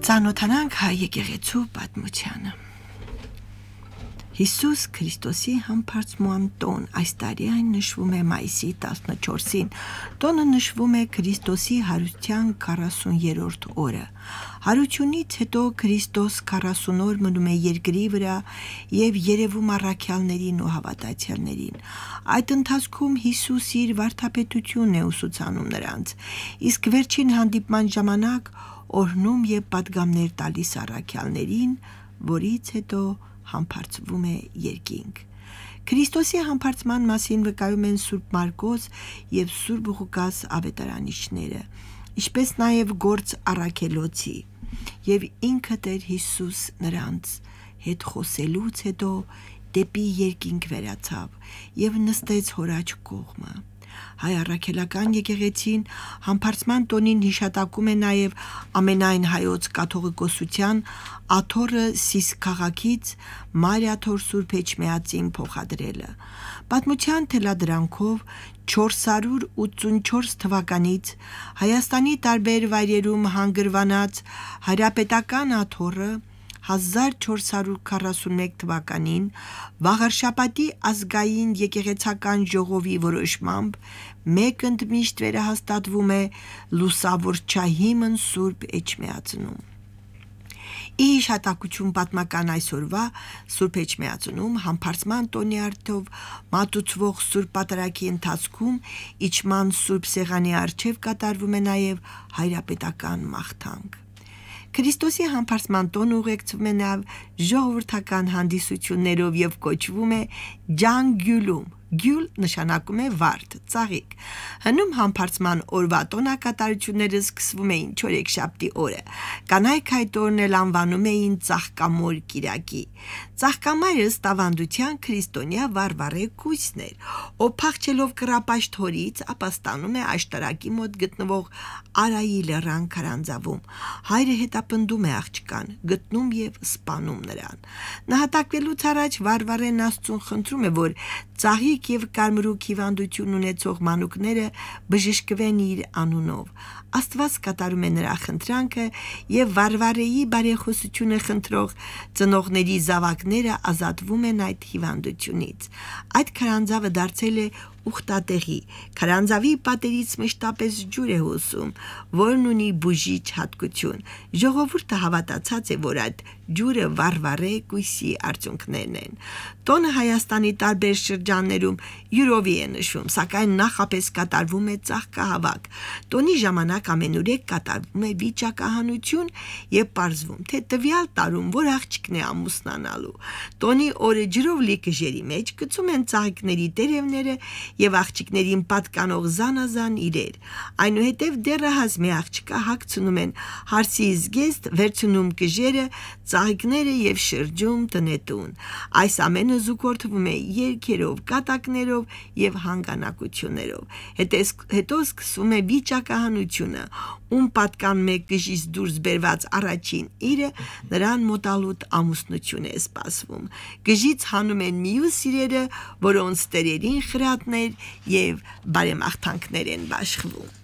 Ծանոթանանք հայ եկեղեցու պատմությանը։ Հիսուս Քրիստոսի համբարձման տոն այս տարի այն նշվում է մայիսի 14-ին։ Տոնը նշվում է Քրիստոսի հարության 40-րդ օրը։ Հարությունից հետո Քրիստոս 40 օր մնում է երկրի վրա եւ երևում առաքյալներին ու հավատացյալներին։ Այդ ընթացքում Հիսուս իր վարդապետությունն է ուսուցանում նրանց, իսկ վերջին հանդիպման ժամանակ օրհնում եւ պատգամներ տալիս առաքյալներին, որից հետո համբարձվում է երկինք։ Քրիստոսի համբարձման մասին վկայում են Սուրբ Մարկոս եւ Սուրբ Ղուկաս ավետարանիչները, ինչպես նաեւ Գործ առաքելոցի, եւ ինքը Տեր Հիսուս նրանց հետ խոսելուց հետո դեպի երկինք վերացավ եւ նստեց հոր աջ կողմը։ Հայ առաքելական եկեղեցին համբարձման տոնին հիշատակում է նաև ամենայն հայոց կաթողիկոսության աթոռը Սիս քաղաքից Մարիաթոր Սուրբ Էջմիածին փոխադրելը։ Պատմության թելադրանքով 484 թվականից Հայաստանի տարբեր վայրերում հանգրվանած հայրապետական աթոռը 1441 թվականին Վաղարշապատի ազգային եկեղեցական ժողովի որոշմամբ մեկ ընդմիշտ վերահաստատվում է լուսավորչահիմն Սուրբ Էջմիածնում։ Ի հիշատակություն պատմական այսօրվա Սուրբ Էջմիածնում համբարձման տոնի առթով մատուցվող Սուրբ Պատարագի ընթացքում իջման Սուրբ Սեղանի առջև կատարվում է նաև հայրապետական մաղթանք։ Քրիստոսի համբարձման տոնը ուղեկցվում է նաև ժողովրդական հանդիսություններով եւ կոչվում է Ջան Գյուլում։ Գյուլ նշանակում է վարդ, ծաղիկ։ Հնում համբարձման օրվա տոնակատարությունները սկսվում էին չորեքշաբթի օրը։ Կանայք այդ օրն էլ անվանում էին Ծաղկամոր կիրակի։ Ծաղկամայրը ստավանդության քրիստոնյա վարվարե կույսն էր, ով փախչելով կռապաշտ հորից ապաստանում է աշտարակի մոտ գտնվող Արայի լեռան քարանձավում։ Հայրը հետապնդում է աղջկան, գտնում եւ սպանում նրան։ Նահատակվելուց առաջ վարվարեն Աստծուն խնդրում է, որ ծաղիկ եւ կարմրուկ հիվանդություն ունեցող մանուկները բժշկվեն իր անունով։ Աստված կատարում է նրա խնդրանքը եւ վարվարեի բարեխոսությունը խնդրող ծնողների զավակները ազատվում են այդ հիվանդությունից։ Այդ քարանձավը դարձել է ուխտատեղի։ Քարանձավի պատերից մշտապես ջուր է հոսում, որն ունի բուժիչ հատկություն։ Ժողովուրդը հավատացած է, որ այդ ջուրը վարվարե կույսի արդյունքներն են։ Տոնը Հայաստանի տարբեր շրջաններում յուրովի է նշվում, սակայն նախապես կատարվում է ծաղկահավաք։ Տոնի ժամանակ ամենուրեք կատարվում է վիճակահանություն եւ պարզվում, թե տվյալ տարում որ աղջիկն է ամուսնանալու։ Տոնի օրը ջրով լի կժերի մեջ գցում են ծաղիկների տերևները եւ աղջիկներին պատկանող զանազան իրեր։ Այնուհետև դեռահաս մի աղջկա հագցնում են հարսի զգեստ, վերցնում կժերը, ծաղիկները եւ շրջում տնետուն։ Այս ամենը զուգորդվում է երգերով, կատակներով եւ հանգանակություններով։ Հետո սկսվում է վիճակահանությունը, ում պատկանում է կժից դուրս բերված առաջին իրը, նրան մոտալուտ ամուսնություն է սպասվում։ Կժից հանում են մյուս իրերը, որոնց տերերին խրատներ եւ բարեմաղթանքներ են բաշխվում։